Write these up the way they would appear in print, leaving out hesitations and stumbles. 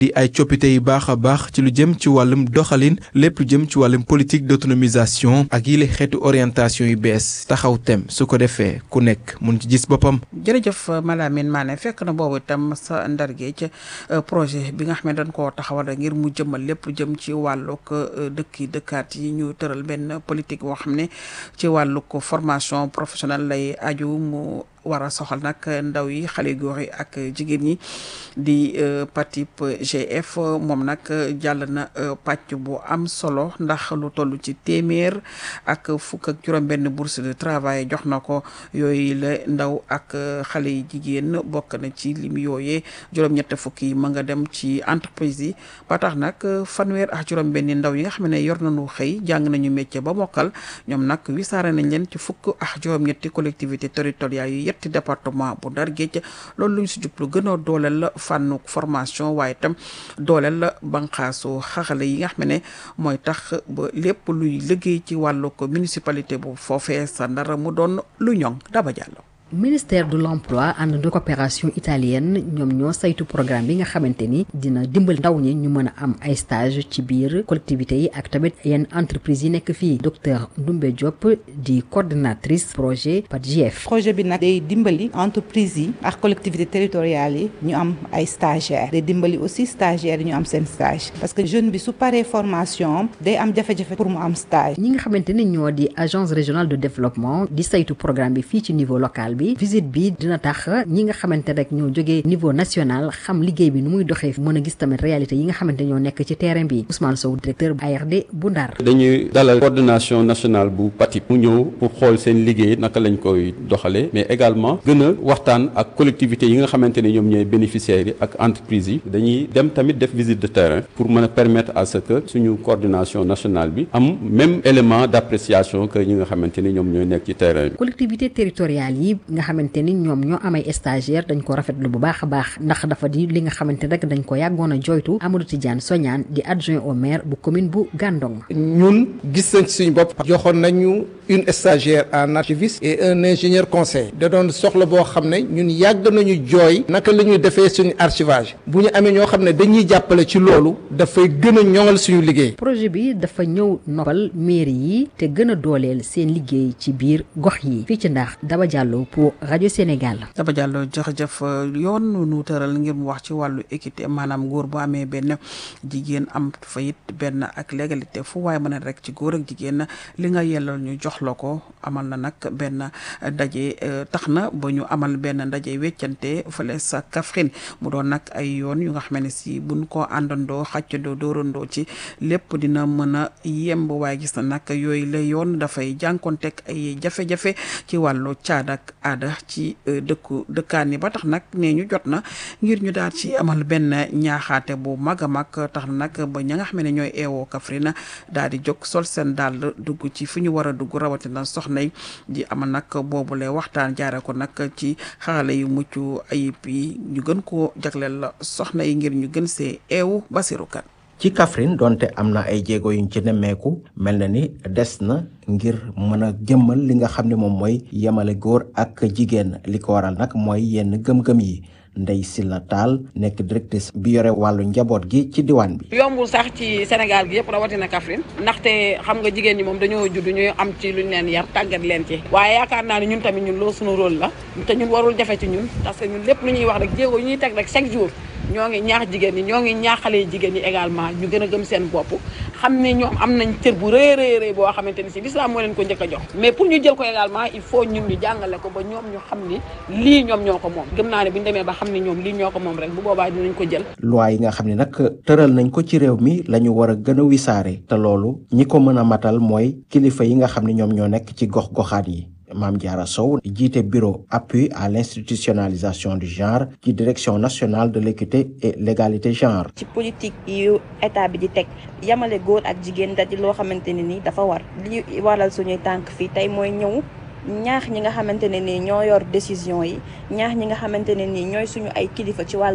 di ay coppite yu baax a baax ci lu jëm ci wàllum doxalin lépp lu jëm ci wàllum politique d'autonomisation ak yile xeetu orientation yu bees taxaw tem su ko defee ku nekk mun ci gis boppam. jërëjëf Malamine Mané fekk na boobu itam sa ndargee ci projet bi nga xam ne dañ koo taxawal ngir mu jëmmal lépp jëm ci wàllug dëkkaat yi ñu tëral benn politique boo xam ne ci wàllug formation professionnelle lay aju mu war a soxal nag ndaw yi xale góor yi ak jigéen ñi di PATIP GF moom nag jàll na pàcc bu am solo ndax lu toll ci téeméer ak fukk ak juróom-benn bourse de travail jox na ko yooyu la ndaw ak xale yi jigéen bokk na ci lim yooyee juróom-ñett fukk yi ma nga dem ci entreprise yi ba tax nag fanweer ak juróom-benn ndaw yi nga xam ne yor nañu xëy jàng nañu métier ba mokkal ñoom nag wisaare nañ leen ci fukk ak juróom-ñetti collectivité territoriales yi yetti département bu Ndar Géej loolu lu ñu si jublu gën a dooleel la fànnu formation waaye itam dooleel la banqaasu xaxale yi nga xam ne mooy tax ba lépp luy liggéey ci wàllu ko municipalité bu foofee sa Ndar mu doon lu ñoŋ Daba Diallo. ministère de l'emploi ànd de coopération italienne ñoom ñoo saytu programme bi nga xamante ni dina dimbali ndaw ñi ñu mën a am ay stage ci biir collectivités yi ak tamit yenn entreprise yi nekk fii docteur Ndoumbé Diop di coordinatrice projet PATGF. projet bi nag day dimbali entreprise yi ak collectivités territoriales yi ñu am ay stagiaires day dimbali aussi stagiaires yi ñu am seen stage parce que jeune bi su paree formation am day am jafe-jafe pour mu am stage. ñi nga xamante ni ñoo di agence régionale de développement di saytu programme bi fii ci niveau local visite bi dina tax ñi nga xamante rek ñoo jógee niveau national xam liggéey bi nu muy doxee mën a gis tamit réalité yi nga xamante ñoo nekk ci terrain bi Ousmane Sow directeur ARD bu Ndar. dañuy dalal coordination nationale bu PATIP mu ñëw pour xool seen liggéey naka lañ koy doxalee mais également gën a waxtaan ak collectivités yi nga xamante ne ñoom ñooy bénéficiaires yi ak entreprises yi dañuy dem tamit def visite de terrain pour mën a permettre à ce que suñu coordination nationale bi am même élément d'appréciation que ñi nga xamante ne ñoom ñooy nekk ci terrain bi. collectivités territoriales yi nga xamante ni ñoom ñoo amay stagiaire dañ ko rafetlu bu baax a baax ndax dafa di li nga xamante rek dañ ko yàggoon a joytu Amadou Tidiane Sognane di adjoint au maire bu commune bu Gandon. ñun gis nañ ci suñu bopp joxoon nañu une stagiaire en archiviste et un ingénieur conseil da doon soxla boo xam ne ñun yàgg nañu jooy naka la ñuy defee suñu archivage bu ñu amee ñoo xam ne dañuy jàppale ci loolu dafay gën a ñoŋal suñu liggéey. projet bi dafa ñëw noppal mairie yi te gën a dooleel seen liggéey ci biir gox yi fii ci Ndar Daba Diallo pour rajo Sénégal. Daba Diallo jërëjëf yoon nu tëral ngir mu wax ci wàllu équité maanaam góor bu amee benn jigéen am fa it benn ak légalité fu waaye mën a rek ci góor ak jigéen li nga yelloo ñu jox la ko amal na nag benn daje tax na ba ñu amal benn ndaje weccante fële sa Kaffrine mu doon nag ay yoon yu nga xam ne si buñ ko àndandoo xàccandoo dóorandoo ci lépp dina mën a yemb waaye gis na nag yooyu la yoon dafay jànkonteeg ay jafe-jafe ci wàllu caada ak aada ci dëkkaan yi ba tax nag nee ñu jot na ngir ñu daal ci amal benn ñaaxaate bu mag a mag tax na nag ba ña nga xam ne ñooy eewoo Kaffrine daal di jóg sol seen dàll dugg ci fi ñu war a dugg rawatina soxna yi di amal nag boobu lay waxtaan jaare ko nag ci xarale yu mucc ayib yi ñu gën koo jagleel la soxna yi ngir ñu gën see eewu Basiru Kan ci Kaffrine donte am na ay jéego yuñ ci nemmeeku mel na ni des na ngir mën a jëmmal li nga xam ne moom mooy yemale góor ak jigéen li ko waral nag mooy yenn gëm-gëm yi Ndeye Sylla Tall nekk directrice bi yore wàllu njaboot gi ci diwaan bi. yombul sax ci Sénégal gi yëpp rawatina Kaffrine ndaxte xam nga jigéen ñi moom dañoo judd ñuy am ci luñ leen yar tàggat leen ci waaye yaakaar naa ne ñun tamit ñun loolu suñu rôle la te ñun warul jafe ci ñun parce que ñun lépp lu ñuy wax rek jéego yu ñuy teg rek chaque jour ñoo ngi ñaax jigéen ñi ñoo ngi ñaax xale yi jigéen ñi également ñu gën a gëm seen bopp xam ne ñoom am nañ cër bu rëy rëy boo xamante ni si l'islam moo leen ko njëkk a jox mais pour ñu jël ko également il faut ñun ñu jàngale ko ba ñoom ñu xam ni lii ñoom ñoo ko moom gëm naa ne bu ñu demee ba xam ne ñoom lii ñoo ko moom rek bu boobaa dinañ ko jël. loi yi nga xam ne nag tëral nañ ko ci réew mi la ñu war a gën a wisaare te loolu ñi ko mën a matal mooy kilifa yi nga xam ne ñoom ñoo nekk ci gox-goxaat yi. Mame Diarra Sow jiite bureau appui à l'institutionnalisation du genre ci direction nationale de l'équité et l'égalité genre. ci politique yu état bi di teg yamale góor ak jigéen da di loo xamante ne ni dafa war li waral suñuy tànk fii tey mooy ñëw ñaax ñi nga xamante ne ni ñoo yor décision yi ñaax ñi nga xamante ne ni ñooy suñu ay kilifa ci wàllu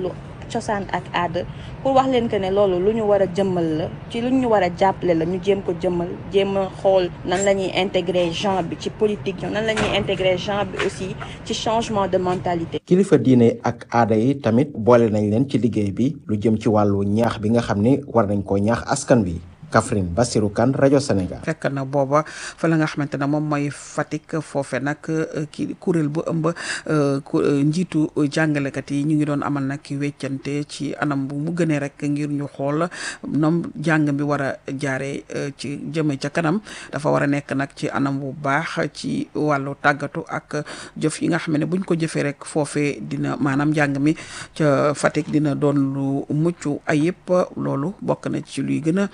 cosaan ak aada pour wax leen que ne loolu lu ñu war a jëmmal la ci lu ñu war a jàppale la ñu jéem ko jëmmal jéem a xool nan la ñuy intégrer genre bi ci politique nan la ñuy intégrer genre bi aussi ci changement de mentalité. kilifa diine ak aada yi tamit boole nañ leen ci liggéey bi lu jëm ci wàllu ñaax bi nga xam ne war nañ koo ñaax askan bi. Kaffrine Bassirou Kane rajo Sénégal. fekk na booba fa la nga xamante ne moom mooy Fatick foofe nag kii kuréel bu ëmb njiitu jàngalekat yi ñu ngi doon amal nag weccante ci anam bu mu gënee rek ngir ñu xool ñoom jàng bi war a jaaree ci jëme ca kanam dafa war a nekk nag ci anam bu baax ci wàllu tàggatu ak jëf yi nga xam ne buñ ko jëfee rek foofe dina maanaam njàng mi ca Fatick dina doon lu mucc ayib loolu bokk na ci luy gën a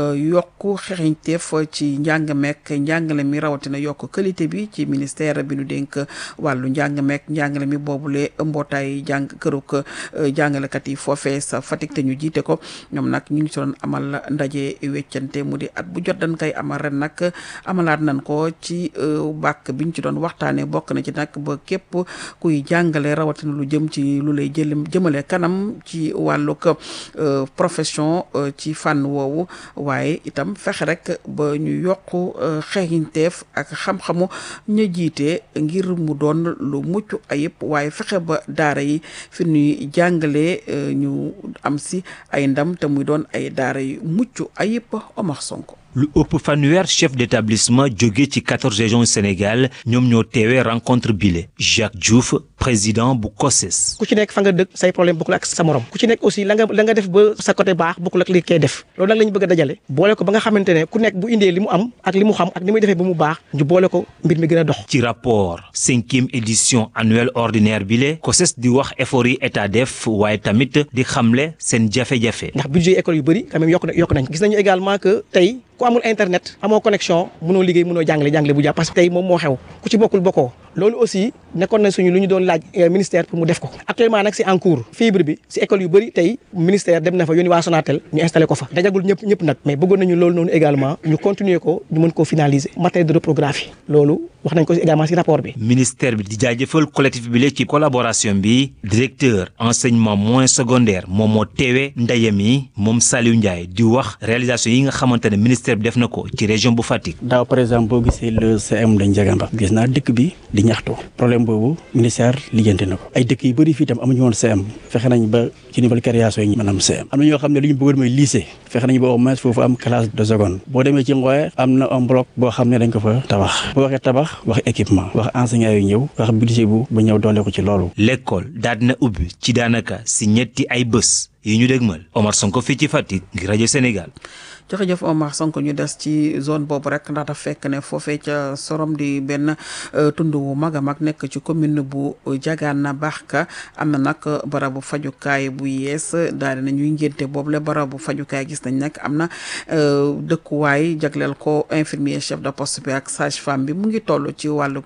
yokku xereñteef ci njàng meek njàngale mi rawatina yokk qualité bi ci ministère bi nu dénk wàllu njàng meek njàngale mi boobule mbootaay këruk jàngalekat yi foofee sa Fatick te ñu jiite ko ñoom nag ñu ngi si doon amal ndaje weccante mu di at bu jot dañ koy amal ren nag amalaat nañ ko ci bàkk biñ ci doon waxtaanee bokk na ci nag ba képp kuy jàngale rawatina lu jëm ci lu lay jëmale kanam ci wàllug profession ci fànn woowu waaye itam fexe rek ba ñu yokk xeeñteef ak xam-xamu ña jiite ngir mu doon lu mucc ayib waaye fexe ba daara yi fi ñuy jàngalee ñu am si ay ndam te muy doon ay daara yu mucc ayib Omar Sonko. lu ëpp fanweer chef d'établissement jóge ci 14 régions Sénégal ñoom ñoo teewee rencontre bile Jacques Diouf président bu COSES. ku ci nekk fa nga dëkk say problème bokkul ak sa morom ku ci nekk aussi la nga def ba sa côté baax bokkul ak li koy def loolu nag la ñu bëgg a dajale boole ko ba nga xamante ne ku nekk bu indee li mu am ak li mu xam ak ni muy defee ba mu baax ñu boole ko mbir mi gën a dox. ci rapport 5e édition annuelle ordinaire bile COSES di wax effort yi état def waaye tamit di xamle seen jafe-jafe. ndax budget école yu bëri quand même yokk nañ gis nañu également que tey ku amul internet amoo connexion mënoo liggéey mënoo jàngale bu jàpp parce que tey moom moo xew ku ci bokkul bokkoo loolu aussi nekkoon na suñu lu ñu doon laaj ministère pour mu def ko actuellement nag c'est en cours fibre bi si école yu bëri tey ministère dem na fa yónni waa Sonatel ñu installé ko fa dajagul ñëpp nag mais bëggoon nañu loolu noonu également ñu continuer ko ñu mën koo finaliser matériel de reprographie loolu wax nañ ko également si rapport bi. ministère bi di jaajëfal collectif bi la ci collaboration bi directeur enseignement moyen secondaire moom moo teewee ndaje mi moom Saliou Ndiaye di wax réalisation yi nga xamante ne ministère bi def na ko ci région bu Fatick. daaw par exemple boo gisee le CM de Ndiagamba gis naa dëkk bi di ñaxtu problème boobu ministère lijjanti na ko ay dëkk yu bëri fii tam amuñu woon CM fexe nañ ba ci niveau création yi maanaam CM am na ñoo xam ne li ñu bëggoon mooy lycée fexe nañ ba au moins foofu am classe de seconde boo demee ci Ngoye am na un bloc boo xam ne dañ ko fa tabax boo waxee tabax wax équipement wax enseignants yu ñëw wax budget bu ñëw doole ko ci loolu. l'école daal dina ubbi ci daanaka si ñetti ay bés yi ñu dégmal Omar Sonko fii ci Fatick ngir rajo Sénégal. jërëjëf Omar Sonko ñu des ci zone boobu rek ndax dafa fekk ne foofee ca Sorom di benn tund wu mag a mag nekk ci commune bu Diagana Barka am na nag barabu fajukaay bu yees daal na ñuy ngénte boobu la barabu fajukaay gis nañ nag am na dëkkuwaay jagleel ko infirmier chef de poste bi ak sage femme bi mu ngi toll ci wàllu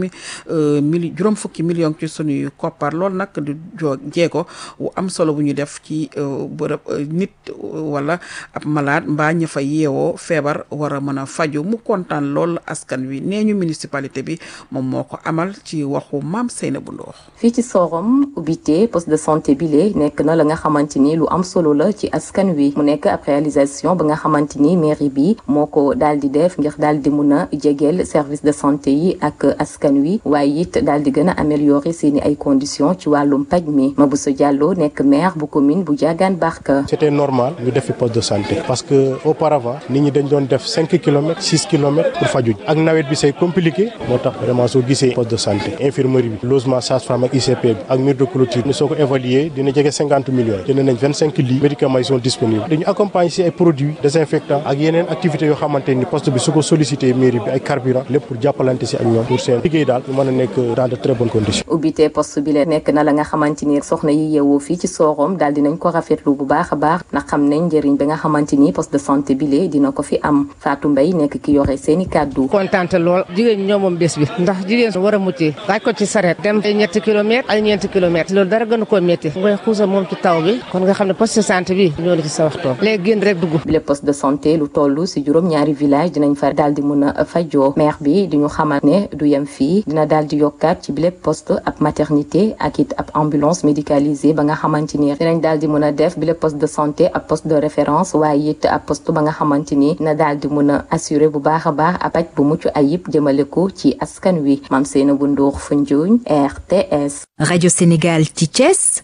juróom fukki million ci sunuy koppar loolu nag du jeego wu am solo bu ñu def ci bërëb nit wala ab malade mbaa ñi fa yeewoo feebar war a mën a faju mu kontaan lool askan wi nee ñu municipalité bi moom moo ko amal ci waxu Maam Seynabou Ndour. fii ci Sorom ubbite poste de santé bile nekk na la nga xamante ni lu am solo la ci askan wi mu nekk ab réalisation ba nga xamante ni mairie bi moo ko daal di def ngir daal di mun a jegeel service de santé yi ak askan wi waaye it daal di gën a améliorer seeni ay conditions ci wàllum paj mi Mabousso Diallo nekk maire bu commune bu Diagane Barka. C'était normal ñu def fi poste de santé parce que auparavant nit ñi dañ doon def 5 kilomètres 6 kilomètres pour faju ak nawet bi c'est compliqué moo tax vraiment soo gisee poste de santé infirmerie bi logement sage-femme ak ICP bi ak mur de clôture ni soo ko évaluer dina jege 50 millions jënd nañ 25 lits médicaments yi sont disponibles dañu accompagner ci ay produits désinfectants ak yeneen activités yoo xamante ni poste bi su ko sollicité mairie bi ay carburant lépp pour jàppalante ci ak ñoom pour seen liggéey daal ñu mën a nekk dans de très bonnes conditions. ubbite poste bi la nekk na la nga xamante ni soxna yi yeewoo fii ci Sorom daal dinañ ko rafetlu bu baax a baax ndax xam nañ njëriñ bi nga xamante ni poste de santé bi lee dina ko fi am Fatou Mbaye nekk ki yore seeni kàddu. kontaan lool jigéen ñi ñoo moom bés bi ndax jigéen war a muccee laaj ko ci sareet dem ay ñetti kilomètres ay ñeenti kilomètres loolu dara gën koo métti ngoy xuusa moom ci taw bi kon nga xam ne poste de santé bi ñoo la ci sa waxtoo léegi génn rek dugg. bile poste de santé lu toll si juróom-ñaari village dinañ fa daal di mën a fajoo. maire bi di ñu xamal ne du yem fii dina daal di yokkaat ci bile poste ab maternité ak it ab ambulance médicalisée ba nga xamante ni dinañ daal di mën a def bile poste de santé ab poste de référence waaye it ab poste ba nga xamante ni dina daal di mën a assurer bu baax a baax ab paj bu mucc ayib jëmale ko ci askan wi. Mame Seynabou Ndour Foundiougne RTS. Radio Sénégal ci Thiès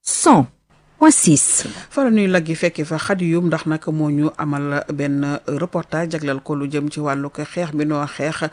100.6. fara nuy laggi fekki fa Xadiyum ndax nag moo ñu amal benn reportage jagleel ko lu jëm ci wàllu ko xeex bi noo xeex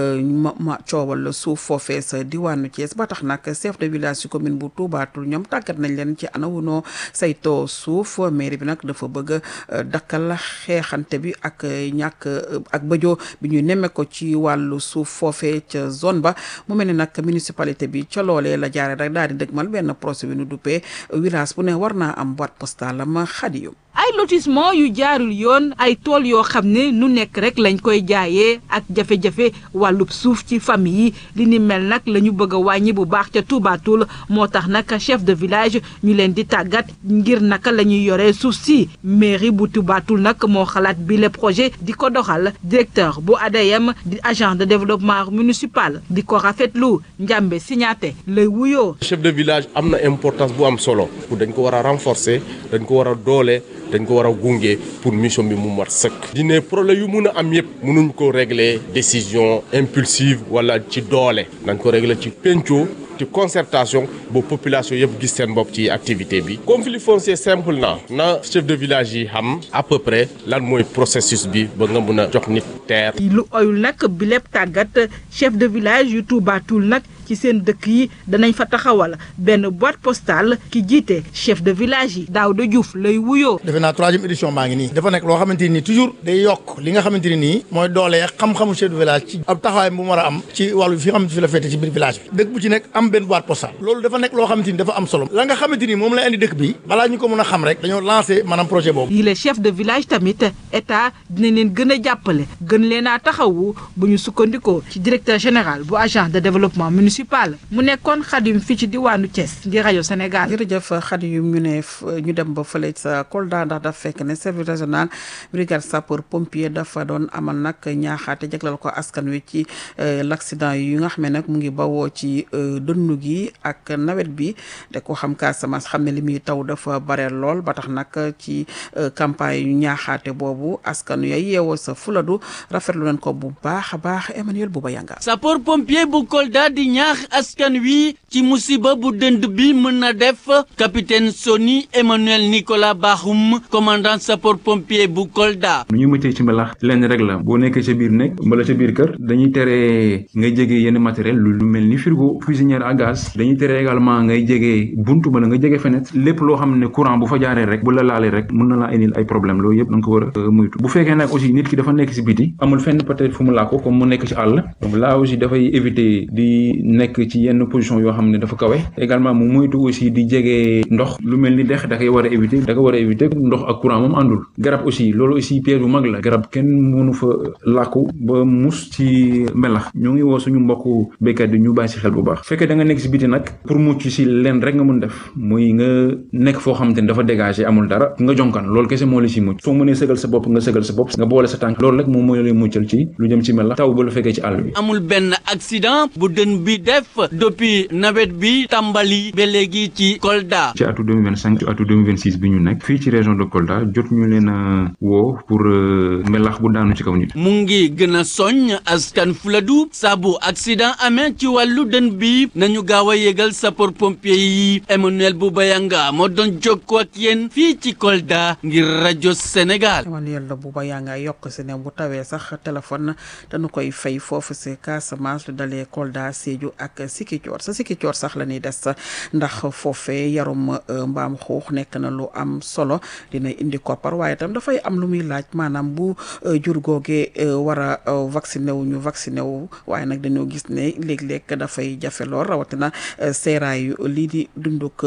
ma coowal suuf foofee sa diwaanu Thiès ba tax nag chef de village ci commune bu Toubatoul ñoom tàggat nañ leen ci anawunoo saytoo suuf mairie bi nag dafa bëgg dakkal xeexante bi ak ñàkk ak bëjoo bi ñu nemme ko ci wàllu suuf foofee ca zone ba mu mel ni nag municipalité bi ca loolee la jaare rek daal di dëgmal benn procès bi nu duppee village bu ne war naa am boîte postale am Xadiyum. ay lotissement yu jaarul yoon ay tool yoo xam ne nu nekk rek lañ koy jaayee ak jafe-jafe wàllub suuf ci famille yi li ni mel nag la ñu bëgg a wàññi bu baax ca Toubatoul moo tax nag chef de village ñu leen di tàggat ngir naka la ñuy yoree suuf si mairie bu Toubatoul nag moo xalaat bi le projet di ko doxal directeur bu ADM di agent de développement municipal di ko rafetlu Njambe Signaté lay wuyoo. chef de village am na importance bu am solo dañ ko war a renforcer dañ ko war a doole. dañ ko war a gunge pour mission bi mu mat sëkk. di ne problème yu mun a am yëpp mënuñ ko régler décision impulsive wala ci doole dañ ko régler ci penco ci concertation ba population yëpp gis seen bopp ci activité bi. conflit foncier simple na chef de village yi xam à peu près lan mooy processus bi ba nga mun a jox nit terre. lu oyul nag bi lépp tàggat chef de village yu Toubatoul nag ci seen dëkk yi danañ fa taxawal benn boîte postale ki jiite chef de village yi Daouda Diouf lay wuyoo. defe naa 3e édition baa ngi nii dafa nekk loo xamante ni toujours day yokk li nga xamante ni nii mooy doole xam-xamu chef de village ci ab taxawaay bu mu war a am ci wàllu fi nga xamante fi la féete ci biir village bi dëkk bu ci nekk am benn boîte postale loolu dafa nekk loo xamante ni dafa am solo la nga xamante ni moom la indi dëkk bi balaa ñu ko mën a xam rek dañoo lancé maanaam projet boobu. yi les chef de village tamit état dina leen gën a jàppale gën leen a taxawu bu ñu sukkandikoo ci directeur général bu agence de développement municipal mu nekkoon Xadiyum fii ci diwaanu Thiès di rajo Sénégal. jërëjëf Xadiyum ñu dem ba fële sa Kolda ndax dafa fekk ne service régional brigade sapeur pompier dafa doon amal nag ñaaxaate jaglal ko askan wi ci l'accident yi nga xam ne nag mu ngi bawoo ci dënnu gi ak nawet bi da ko xam Casamance xam ne li muy taw dafa bare lool ba tax nag ci campagne yu ñaaxaate boobu askan yay yeewoo sa Fuladu rafetlu leen ko bu baax a baax Emmanuel Bouba Yanga. sapeur pompier bu Kolda di ñaax askan wi ci musiba bu dënd bi mën na def capitaine Soni Emmanuel Nicolas Bakhoum commandant sapeur pompier bu Kolda. nu ñuy muccee ci mbalax lenn rek la boo nekkee ca biir nekk mbala ca biir kër dañuy tere ngay jege yenn matériel lu mel ni frigo cuisinière à gaz dañuy tere également ngay jege buntu bala nga jege fenêtre lépp loo xam ne courant bu fa jaaree rek bu la laalee rek mën na laa indil ay problème loolu yëpp da nga ko war a moytu bu fekkee nag aussi nit ki dafa nekk si biti amul fenn peut-être fu mu laa ko comme mu nekk ci àll donc là aussi dafay éviter di nekk ci yenn position yoo xam ne dafa kawe également mu moytu aussi di jege ndox lu mel ni dex da koy war a éviter ndox ak courant moom àndul garab aussi loolu aussi piège bu mag la garab kenn mënu fa làkku ba mus ci melax ñoo ngi woo suñu mbokku béykat yi ñu bàyyi si xel bu baax fekkee da nga nekk si biti nag pour mucc si leen rek nga mën def muy nga nekk foo xamante ne dafa dégagé amul dara nga jonkan loolu kese moo la si mucc soo mënee sëgal sa bopp nga boole sa tànk loolu rek moom mooy lay muccal ci lu jëm ci melax taw ba la fekkee ci àll bi amul benn accident bu dën bi def depuis nawet bi tàmbali ba léegi ci Kolda. ci atu 2025 ci atu 2026 bi ñu nekk fii ci région de Kolda jot ñu leen a woo pour melax bu daanu ci kaw nit. mu ngi gën a soññ askan Fuladu saabu accident amee ci wàllu dën bi nañu gaaw a yégal sapeur pompier yi Emmanuel Boubayanga moo doon jokkoo ak yéen fii ci Kolda ngir rajo Sénégal. Emmanuel Boubayanga yokk si ne bu tawee sax téléphone dañu koy fay foofu si Casamance lu dalee Kolda Sédhiou ak Sikicoor sax la ñuy des ndax foofee yarum mbaam xuux nekk na lu am solo dina indi koppar waaye itam dafay am lu muy laaj maanaam bu jur googee war a vacciné wu waaye nag dañoo gis ne léeg-léeg dafay jafe lool rawatina seeraayu lii di dunduk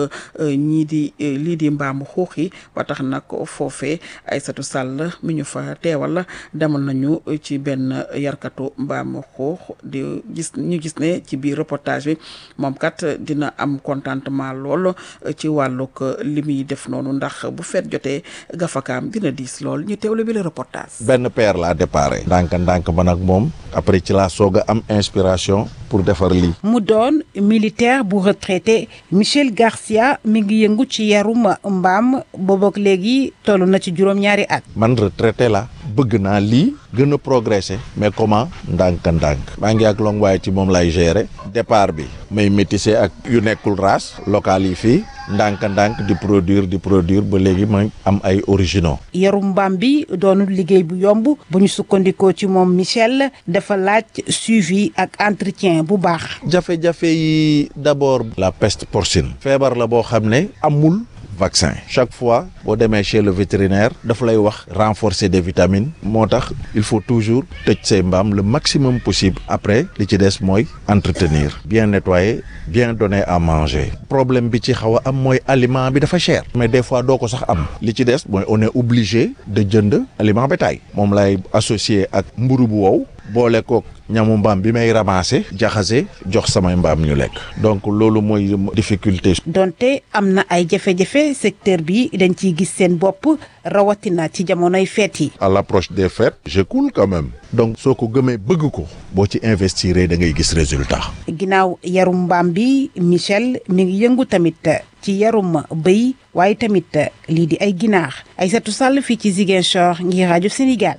lii di mbaam xuux yi ba tax nag foofee Aïssatou Sall mi ñu fa teewal demal nañu ci benn yarkatu mbaam xuux ñu gis ne ci biir biir reportage bi moom kat dina am contentement lool ci wàllug li muy def noonu ndax bu feet jotee gafakaam dina diis lool ñu teewlu bi le reportage. benn paire laa déparé. ndànk man ak moom après ci laa soog a am inspiration pour defar lii. mu doon militaire bu retraité Michel Garcia mi ngi yëngu ci yarum mbaam boobook léegi toll na ci juróom-ñaari at. man retraité la bëgg naa lii gën a progresser mais comment ndànk maa ngi ak long waaye ci moom lay gérer départ bi may métisser ak yu nekkul race locale yi fii ndànk di produire ba léegi ma am ay originaux. yarum mbaam bi doonul liggéey bu yomb bu ñu sukkandikoo ci moom Michel dafa laaj suivi ak entretien bu baax. jafe-jafe yi d'abord la peste porcine feebar la boo xam ne amul vaccin chaque fois boo demee chez le vétérinaire dafa lay wax renforcer des vitamines moo tax il faut toujours tëj say mbaam le maximum possible après li ci des mooy entretenir bien nettoyer bien donner à manger problème bi ci xaw a am mooy aliment bi dafa cher mais des fois doo ko sax am li ci des mooy on est obligé de jënd aliment bétail moom lay associé ak mburu bu wow boole kook ñamu mbaam bi may ramasser jaxase jox samay mbaam ñu lekk donc loolu mooy difficulté. donte am na ay jafe-jafe secteur bi dañ ciy gis seen bopp rawatina ci jamonoy feet yi. à l'approche des fêtes je coule quand même donc soo ko gëmee bëgg ko boo ci investir da ngay gis résultat. ginnaaw yarum mbaam bi Michel mi ngi yëngu tamit ci yarum bëy waaye tamit lii di ay ginaar Aïssatou Sall fii ci Ziguinchor ngir rajo Sénégal.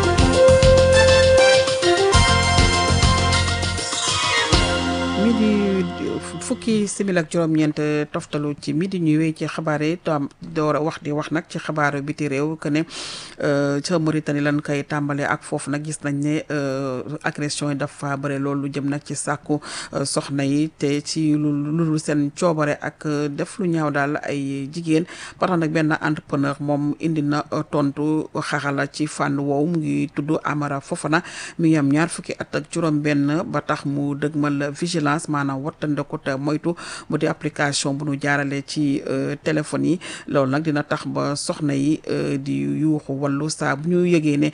fukki simili ak juróom-ñeent toftalu ci midi ñuy wéy ci xabaar yi tam door a wax di wax nag ci xabaaru biti réew que ne ca Mauritanie lan koy tàmbale ak foofu nag gis nañ ne agression yi dafa bëri loolu lu jëm nag ci sàkku soxna yi te ci lu seen coobare ak def lu ñaaw daal ay jigéen ba tax nag benn entrepreneur moom indi na tontu xaxala ci fànn woowu mu ngi tudd Amara Fofana mi ngi am ñaar fukki at ak juróom-benn ba tax mu dëgmal vigilance maanaam wattandiku te moytu mu di application bu nu jaarale ci téléphone yi loolu nag dina tax ba soxna yi di yuuxu wallu saa bu ñu yëgee ne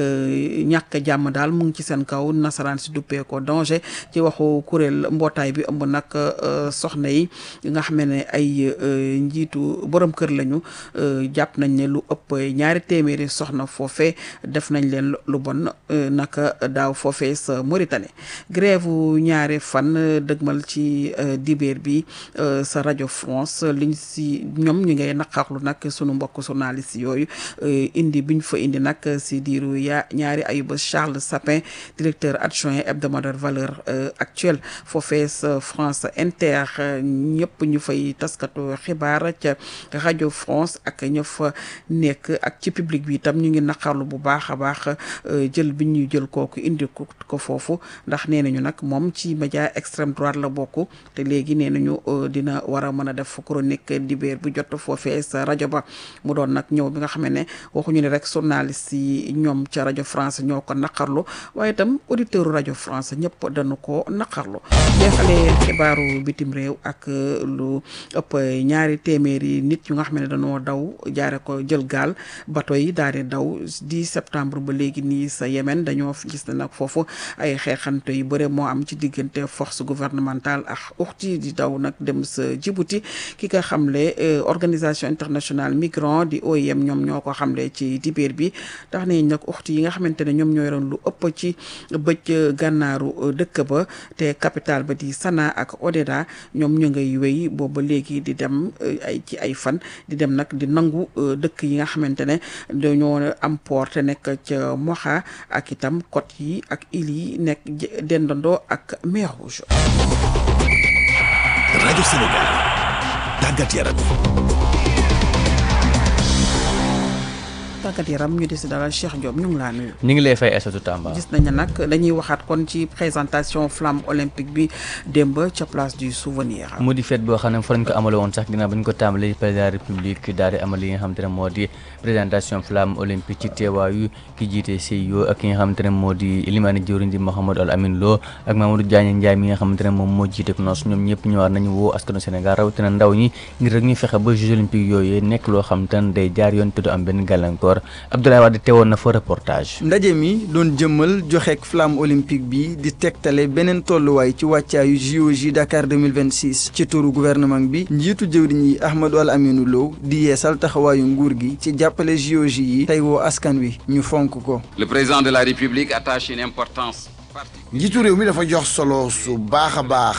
ñàkk jàmm daal mu ngi ci seen kaw nasaraan si duppee ko danger ci waxu kuréel mbootaay bi ëmb nag soxna yi nga xam ne ay njiitu borom kër lañu jàpp nañ ne lu ëpp 200 soxna foofe def nañ leen lu bon naka daaw foofe sa Mauritanie grève ñaari fan dëgmal ci dibeer bi sa rajo France liñ si ñoom ñu ngay naqarlu nag sunu mbokk journaliste yooyu indi biñ fa indi nag si diiru ñaari ayuba Charles Sapin directeur adjoint hebdomadaire valeur actuelle foofee sa France Inter ñëpp ñu fay taskatu xibaar ca rajo France ak ña fa nekk ak ci public bi itam ñu ngi naqarlu bu baax a baax jël bi ñu jël kooku indi ko foofu ndax nee nañu nag moom ci média extrême droite la bokk te léegi nee nañu dina war a mën a def chronique dibéer bu jot foofee sa rajo ba mu doon nag ñëw bi nga xam ne waxuñu ne rek journaliste yi ñoom ca rajo France ñoo ko naqarlu waaye itam auditeur rajo France ñëpp dañu ko naqarlu jeexalee xibaaru bitim réew ak lu ëpp 200 nit yu nga xam ne dañoo daw jaare ko jël gaal bateau yi daal di daw 10 septembre ba léegi nii sa Yémen dañoo gis ne nag foofu ay xeexante yu bëre moo am ci diggante force gouvernementale ak uxti di daw nag dem sa Djibouti ki nga xamle organisation internationale migrant di OIM ñoom ñoo ko xamle ci dibéer bi tax nañ nag uxti yi nga xamante ne ñoom ñoo yoroon lu ëpp ci bëj gànnaaru dëkk ba te capitale ba di Sanaa ak Odeda ñoom ñu ngay wéy booba léegi di dem ay fan di dem nag di nangu dëkk yi nga xamante ne dañoo am port te nekk ca Moxa ak itam côte yi ak île yi nekk dendandoo ak mer Rouge. rajo Sénégal tàggat yaram. tàggat yaram ñu desi dalal Cheikh Diop ñu ngi laa nuyu. ñu ngi lay fay Aïssatou Tamba. gis nañu nag dañuy waxaat kon ci présentation flamme olympique bi démb ca place du souvenir. mu di fête boo xam ne fa lañ ko amale woon sax ginnaaw ba ñu ko tàmbalee président de la république daal di amal li nga xamante ne moo di présentation flamme olympique ci teewaayu ki jiite CIO ak ki nga xamante ne moo di limaani jëwriñ di Mouhamadou Al Amin Lo ak Mamadou Diagne Ndiaye mi nga xamante ne moom moo jiite CNOSS ñoom ñëpp ñëwaat nañu woo askanu Sénégal rawatina ndaw ñi ngir rek ñu fexe ba Jeux olympiques yooyu nekk loo xamante ne day jaar yoon te du am benn gàllankoor Senghor Abdoulaye Wade teewoon na fa reportage. ndaje mi doon jëmmal joxeek flamme olympique bi di tegtale beneen tolluwaay ci wàccaayu JOJ Dakar 2026 ci turu gouvernement bi njiitu jëwriñ yi Ahmadou Al Aminou Lo di yeesal taxawaayu nguur gi ci jàppale JOJ yi tey woo askan wi ñu fonk ko. Le président de la République attache une importance. njiitu réew mi dafa jox solo su baax a baax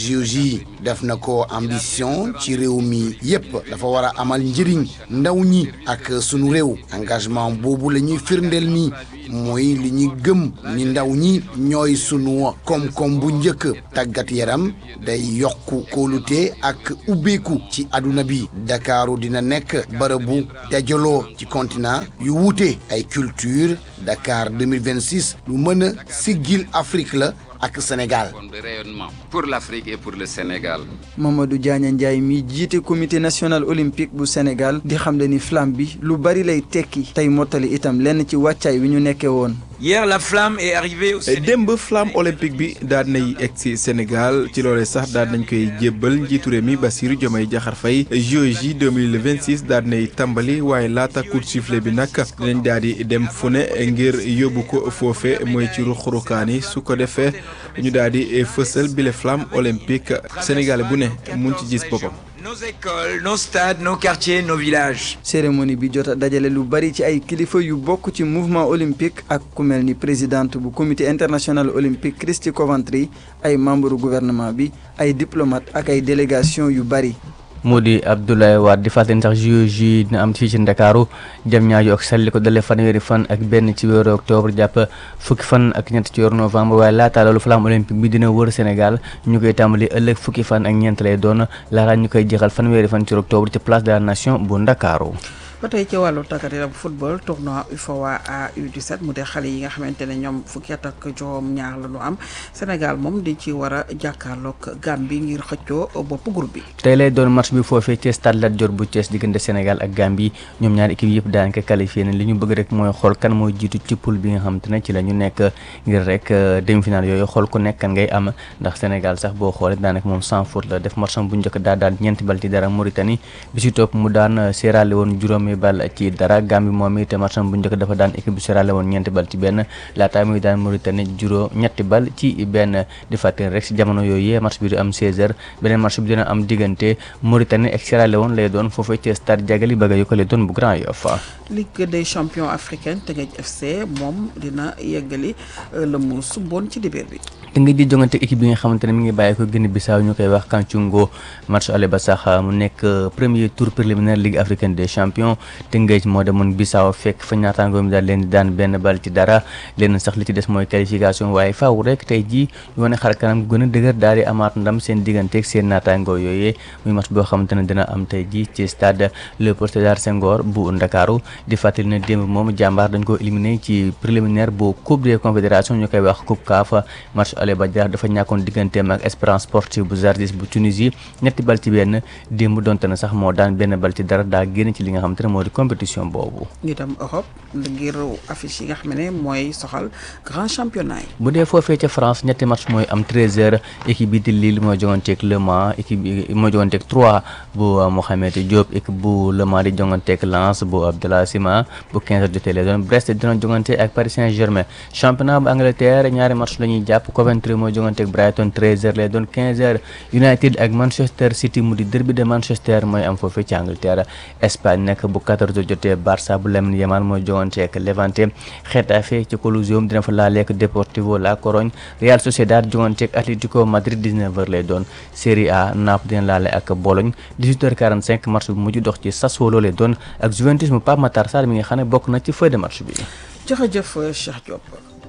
JOJ def na ko ambition ci réew mi yépp dafa war a amal njëriñ ndaw ñi ak sunu réew engagement boobu la ñuy firndeel nii mooy li ñuy gëm ni ndaw ñi ñooy sunu koom-koom bu njëkk tàggat yaram day yokku kóolute ak ubbeeku ci àdduna bi Dakaaru dina nekk bërëbu dajaloo ci continent yu wuute ay culture Dakar 2026 lu mën a siggil Afrique la ak Sénégal. De rayonnement pour l'Afrique et pour le Sénégal. Mamadou Diagne Ndiaye mi jiite comité national olympique bu Sénégal di xamle ni flamme bi lu bari lay tekki tey mottali itam lenn ci wàccaay wi ñu nekkee woon. Hier la flamme est arrivée au Sénégal. démb flamme olympique bi daal nay egg si Sénégal ci loolee sax daal nañ koy jébbal njiitu réew mi Bassirou Diomaye Diakhar Faye JOJ 2026 daal nay tàmbali waaye laata coup de sifflet bi nag dinañ daal di dem fu ne ngir yóbbu ko foofe mooy ci ruqarukaan yi su ko defee ñu daal di fësal bile flamme olympique Sénégal bu ne mun ci gis boppam. Nos écoles, nos stades, nos quartiers, nos villages. cérémonie bi jot a dajale lu bari ci ay kilifa yu bokk ci mouvement olympique ak ku mel ni présidente bu comité international olympique Christy Coventry ay membre gouvernement bi ay diplomate ak ay délégation yu bari. moo di Abdoulaye Wade di fàttali sax JOJ dina am fii ci Ndakaaru jam ñaajo ak salli ko dalee fanweeri fan ak benn ci weeru octobre jàpp fukki fan ak ñett ci weeru novembre waaye laata loolu flamme olympique bi dina wër Sénégal ñu koy tàmbali ëllëg fukki fan ak ñeent lay doon laata ñu koy jeexal fanweeri fan ci octobre ci place de la nation bu Ndakaaru. ba tey ci wàllu tàggat yaram football tournoi UFOA à U17 mu dee xale yi nga xamante ne ñoom fukki at ak juróom ñaar la ñu am Sénégal moom di ci war a jàkkaarloog Gambie ngir xëccoo bopp groupe bi. tey lay doon match bi foofee ci stade Lat Dior bu Thiès diggante Sénégal ak Gambie ñoom ñaari équipe yëpp daanaka qualifié ne li ñu bëgg rek mooy xool kan mooy jiitu ci poule bi nga xamante ne ci la ñu nekk ngir rek demi-finale yooyu xool ku nekk kan ngay am ndax Sénégal sax boo xoolee daanaka moom sans faute la def match bu njëkk daa daan ñeenti bal ci dara Mauritanie bi ci topp mu daan Sierra Leone juróomi bal ci dara Gambie moom it matcham bu njëkk dafa daan équipe bu Sierra Leone ñeenti bal ci benn laata muy daan Mauritanie ñetti bal ci benn di fàttali rek si jamono yooyu match bi du am 16h beneen match bi dina am diggante Mauritanie ak Sierra Leone lay doon foofee ci stade Diagali Bagayoko lay doon bu Grand Yoff. Ligue des champions africaine Teungueth FC moom dina yeggali la mu sumboon ci dibéer bi. Teungueth di jongante équipe bi nga xamante ne mi ngi bàyyi ko Guinée Bissau ñu koy wax Kantchungo match aller ba sax mu nekk premier tour préliminaire Ligue africaine des champions Teungueth moo demoon Bissau fekk fa ñaataangoo mi daal leen di daan benn bal ci dara leen sax li ci des mooy qualification waaye faaw rek tey jii ñu wane xar kanam gën a dëgër daal di amaat ndam seen digganteeg seen naataangoo yooyee muy match boo xamante ne dina am tey jii ci stade Léopold Sédar Senghor bu Ndakaaru di fàttali ne démb moom jàmbaar dañ ko éliminé ci préliminaire bu coupe des confédérations ñu koy wax coupe CAF match aller ba jaar dafa ñàkkoon digganteem ak Espérance sportive bu Zarzis bu Tunisie ñetti bal ci benn démb donte na sax moo daan benn bal ci dara daa génn ci li nga xamante ne moo di compétition boobu. ñu dem Europe ngir affiche yi nga xam ne mooy soxal grand championnat yi. bu dee foofee ca France ñetti match mooy am 13h équipe bi di Lille mooy jonganteeg Le Mans équipe bi mooy jonganteeg 3 bu Mohamed Diop équipe bu Le Mans di jonganteeg Lens bu Abdallah Sima bu 15h jotee lay doon Brest dina jongante ak Paris Saint-Germain championnat bu Angleterre ñaari match la ñuy jàpp Coventry mooy jonganteeg Brighton 13h lay doon 15h United ak Manchester City mu di derby de Manchester mooy am foofee ci Angleterre Espagne nag bu 14h jotee Barça bu Lamine Yamal mooy jongante ak Levante Getafe ci Coliseum dina fa laaleeg Deportivo La Corogne Real Sociedad jongante ak Atlético Madrid 19h lay doon Serie A Naples dina laale ak Bologne 18h45 match bu mujj dox ci Sassuolo lay doon ak Juventus mu Pape Matar Sarr mi nga xam ne bokk na ci feuille de match bi. jërëjëf Cheikh Diop.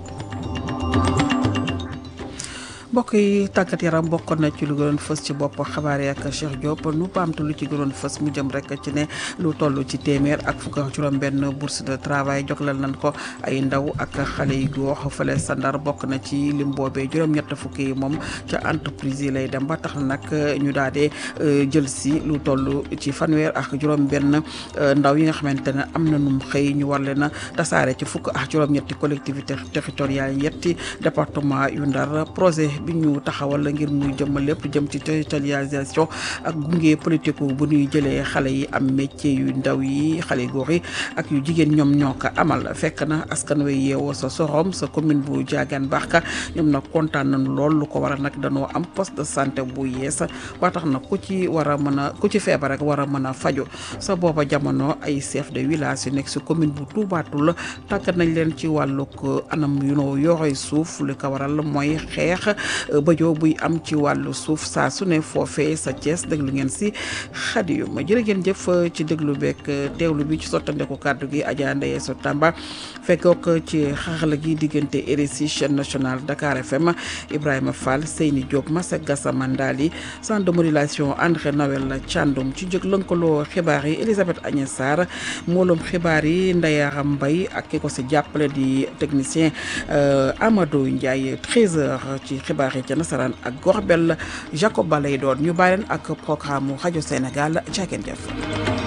mbokk yi tàggat yaram bokkoon na ci lu gënoon fës ci bopp xabaar yi ak Cheikh Diop nu paamtu lu ci gënoon fës mu jëm rek ci ne lu toll ci téeméer ak fukk ak juróom-benn bourse de travail joglal nañ ko ay ndaw ak xale yu góor fële sa Ndar bokk na ci lim boobee juróom-ñett fukki yi moom ca entreprise yi lay dem ba tax nag ñu daal di jël si lu toll ci fanweer ak juróom-benn ndaw yi nga xamante ne am na num xëy ñu war leen a tasaare ci fukk ak juróom-ñetti collectivité territoriale yetti département yu Ndar projet bi ñu taxawal ngir muy jëmmal lépp jëm ci territorialisation ak gunge politique bu ñuy jëlee xale yi am métier yu ndaw yi xale góor yi ak yu jigéen ñoom ñoo ko amal fekk na askan wi yeewoo sa Soxom sa commune bu Diagane Barka ñoom nag kontaan nañu lool lu ko waral nag dañoo am poste de santé bu yees ba tax na ku ci war a mën a ku ci feebar rek war a mën a faju sa booba jamono ay chef de village yu nekk si commune bu Touba Toul tàggat nañ leen ci wàllug anam yu noo yore suuf li ko waral mooy xeex bëjoo buy am ci wàllu suuf saa su ne foofee sa Thiès déglu ngeen si Xadi ma jërë ngeen jëf ci déglu beeg teewlu bi ci sottandeku kàddu gi Adja Ndeye So Tamba fekkook ci xarala gi diggante RSI chaîne nationale Dakar FM Ibrahima Fall Seyni Diop Massa Gassama Ndali centre de modulation André Noël Thiandoum ci jóg lënkaloo xibaar yi Elisabeth Agnès Sarr moolum xibaar yi Ndeyara Mbaye ak ki ko si jàppale di technicien Amadou Ndiaye 13h ci xibaar yi ca nasaraan ak Gorbel Jacob Ba lay doon ñu bàyyi leen ak programme rajo Sénégal jaa ngeen jëf